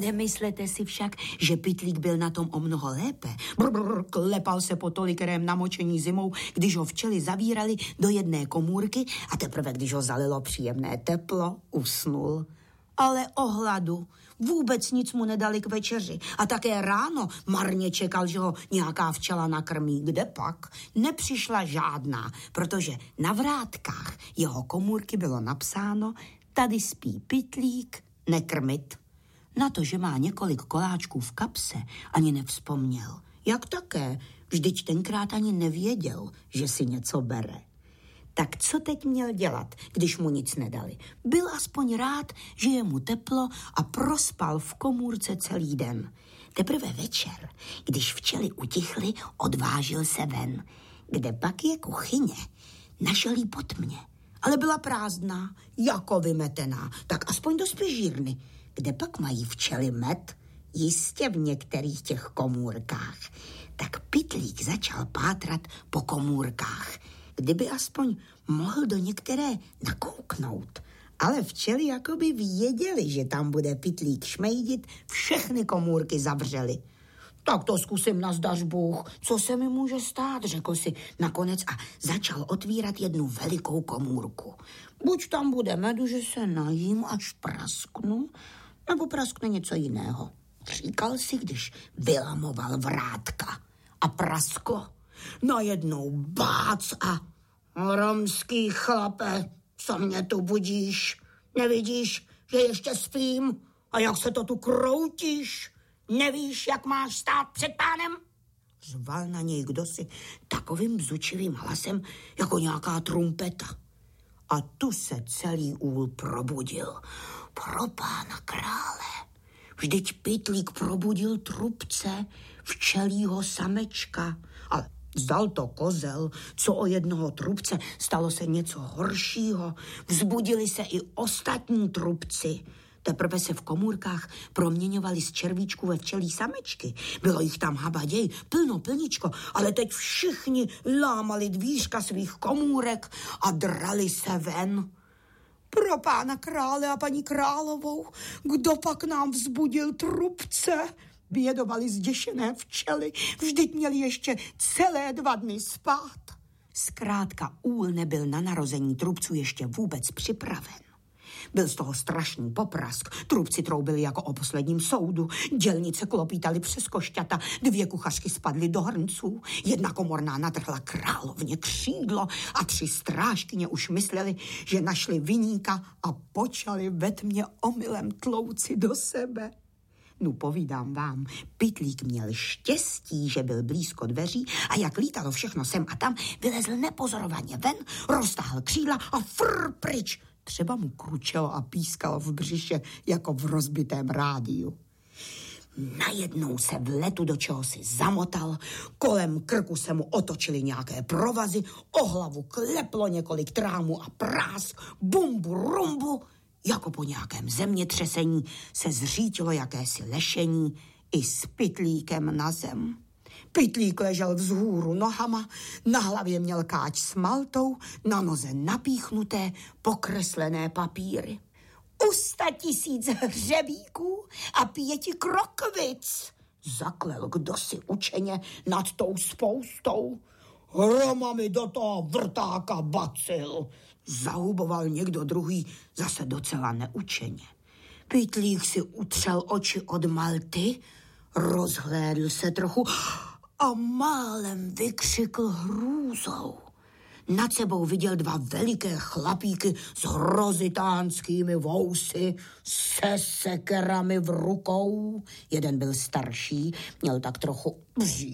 Nemyslete si však, že Pytlík byl na tom o mnoho lépe. Klepal se po tolikerém namočení zimou, když ho včely zavírali do jedné komůrky a teprve, když ho zalilo příjemné teplo, usnul. Ale o hladu vůbec nic mu nedali k večeři a také ráno marně čekal, že ho nějaká včela nakrmí. Kde pak? Nepřišla žádná, protože na vrátkách jeho komůrky bylo napsáno: tady spí Pytlík, nekrmit. Na to, že má několik koláčků v kapse, ani nevzpomněl. Jak také? Vždyť tenkrát ani nevěděl, že si něco bere. Tak co teď měl dělat, když mu nic nedali? Byl aspoň rád, že je mu teplo a prospal v komůrce celý den. Teprve večer, když včely utichly, odvážil se ven. Kde pak je kuchyně? Našel jí po tmě, ale byla prázdná, jako vymetená, tak aspoň do spižírny. Kde pak mají včely med? Jistě v některých těch komůrkách. Tak Pytlík začal pátrat po komůrkách. Kdyby aspoň mohl do některé nakouknout. Ale včely jakoby věděli, že tam bude Pytlík šmejdit, všechny komůrky zavřely. Tak to zkusím nazdař Bůh, co se mi může stát, řekl si nakonec a začal otvírat jednu velikou komůrku. Buď tam bude medu, že se najím, až prasknu, nebo praskne něco jiného. Říkal si, když vylamoval vrátka. A prasklo. Najednou bác a romský chlape, co mě tu budíš? Nevidíš, že ještě spím? A jak se to tu kroutíš? Nevíš, jak máš stát před pánem? Řval na něj kdosi takovým bzučivým hlasem, jako nějaká trumpeta. A tu se celý úl probudil. Pro pána krále. Vždyť Pytlík probudil trubce, včelího samečka. Ale zdal to kozel, co o jednoho trubce stalo se něco horšího. Vzbudili se i ostatní trubci. Teprve se v komůrkách proměňovali z červíčků ve včelí samečky. Bylo jich tam habaděj, plničko, ale teď všichni lámali dvířka svých komůrek a drali se ven. Pro pána krále a paní královou, kdo pak nám vzbudil trubce? Bědovali zděšené včely, vždyť měli ještě celé 2 dny spát. Zkrátka úl nebyl na narození trubců ještě vůbec připraven. Byl z toho strašný poprask, trubci troubili jako o posledním soudu, dělnice klopítali přes košťata, 2 kuchařky spadly do hrnců, 1 komorná natrhla královně křídlo a 3 strážkyně už mysleli, že našli viníka a počali ve tmě omylem tlouci do sebe. No povídám vám, Pytlík měl štěstí, že byl blízko dveří a jak lítalo všechno sem a tam, vylezl nepozorovaně ven, roztáhl křídla a frr pryč. Třeba mu kručelo a pískalo v břiše jako v rozbitém rádiu. Najednou se v letu do čehosi zamotal, kolem krku se mu otočily nějaké provazy, o hlavu kleplo několik trámů a prásk, bumbu, rumbu. Jako po nějakém zemětřesení se zřítilo jakési lešení i s Pytlíkem na zem. Pytlík ležel vzhůru nohama, na hlavě měl káč s maltou, na noze napíchnuté, pokreslené papíry. 100 000 hřebíků a 5 krokvic, zaklel kdosi učeně nad tou spoustou. Hroma mi do toho vrtáka bacil, zahuboval někdo druhý zase docela neučeně. Pytlík si utřel oči od malty, rozhlédl se trochu a málem vykřikl hrůzou. Nad sebou viděl 2 veliké chlapíky s hrozitánskými vousy, se sekerami v rukou. Jeden byl starší, měl tak trochu